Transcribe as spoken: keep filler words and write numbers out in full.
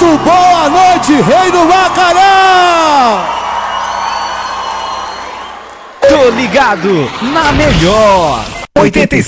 boa noite, rei do bacalhau! Tô ligado na melhor oitenta e